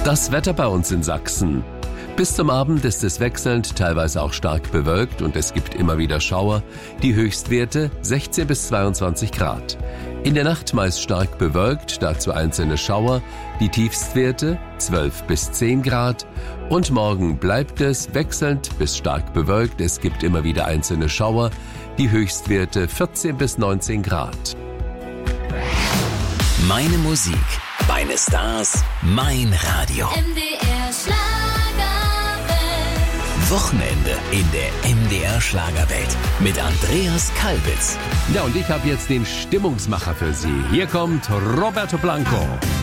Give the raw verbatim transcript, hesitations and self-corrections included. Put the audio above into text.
Das Wetter bei uns in Sachsen. Bis zum Abend ist es wechselnd, teilweise auch stark bewölkt und es gibt immer wieder Schauer. Die Höchstwerte sechzehn bis zweiundzwanzig Grad. In der Nacht meist stark bewölkt, dazu einzelne Schauer. Die Tiefstwerte zwölf bis zehn Grad. Und morgen bleibt es wechselnd bis stark bewölkt. Es gibt immer wieder einzelne Schauer. Die Höchstwerte vierzehn bis neunzehn Grad. Meine Musik, meine Stars, mein Radio. M D R Schlagerwelt. Wochenende in der M D R Schlagerwelt mit Andreas Kalbitz. Ja, und ich habe jetzt den Stimmungsmacher für Sie. Hier kommt Roberto Blanco.